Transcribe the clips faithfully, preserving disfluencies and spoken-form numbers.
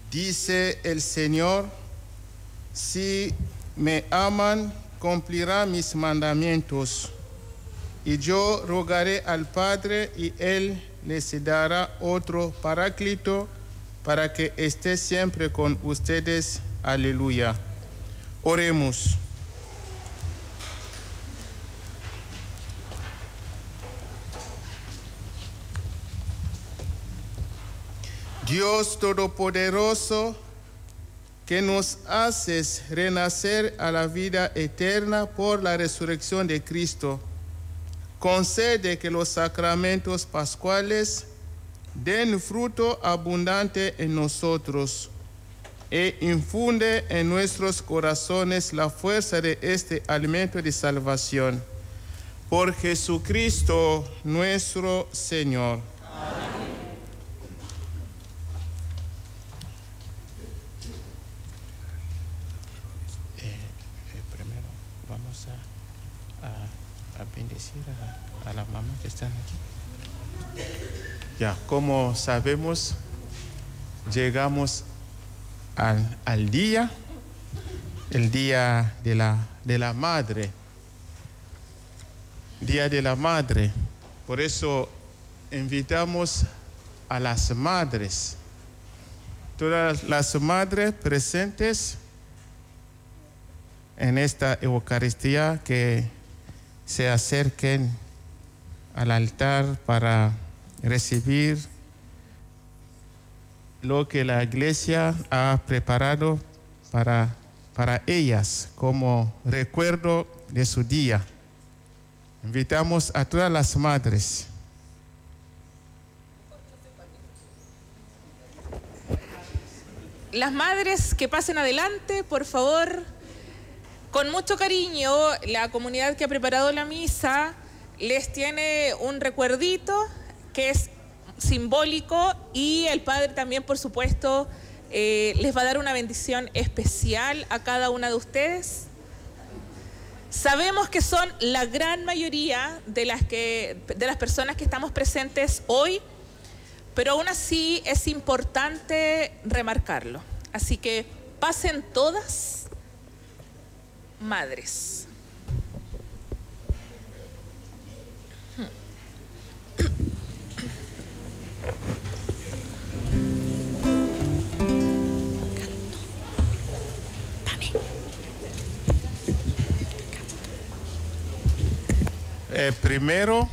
Dice el Señor, si me aman, cumplirán mis mandamientos. Y yo rogaré al Padre y Él les dará otro Paráclito para que esté siempre con ustedes. Aleluya. Oremos. Dios Todopoderoso, que nos haces renacer a la vida eterna por la resurrección de Cristo, concede que los sacramentos pascuales den fruto abundante en nosotros e infunde en nuestros corazones la fuerza de este alimento de salvación. Por Jesucristo nuestro Señor. Amén. Eh, eh, primero vamos a, a, a bendecir a, a las mamás que están aquí. Ya, como sabemos, llegamos al, al día, el día de la, de la madre. Día de la Madre. Por eso invitamos a las madres, todas las madres presentes en esta Eucaristía, que se acerquen al altar para recibir lo que la Iglesia ha preparado para, para ellas como recuerdo de su día. Invitamos a todas las madres. Las madres que pasen adelante, por favor. Con mucho cariño, la comunidad que ha preparado la misa les tiene un recuerdito que es simbólico, y el Padre también, por supuesto, eh, les va a dar una bendición especial a cada una de ustedes. Sabemos que son la gran mayoría de las, que, de las personas que estamos presentes hoy, pero aún así es importante remarcarlo. Así que pasen todas, madres. Eh, primero,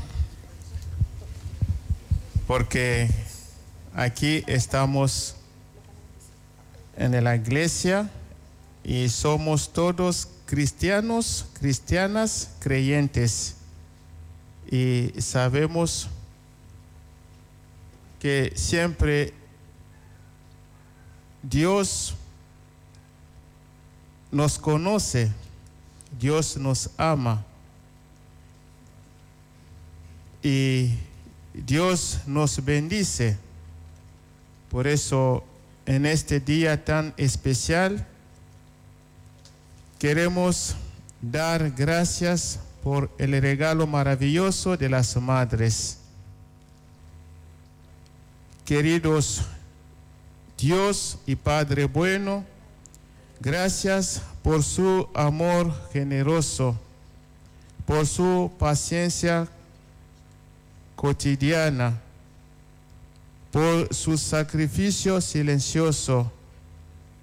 porque aquí estamos en la iglesia y somos todos cristianos, cristianas, creyentes, y sabemos que siempre Dios nos conoce, Dios nos ama. Y Dios nos bendice. Por eso, en este día tan especial, queremos dar gracias por el regalo maravilloso de las madres. Queridos Dios y Padre bueno, gracias por su amor generoso, por su paciencia cotidiana, por su sacrificio silencioso,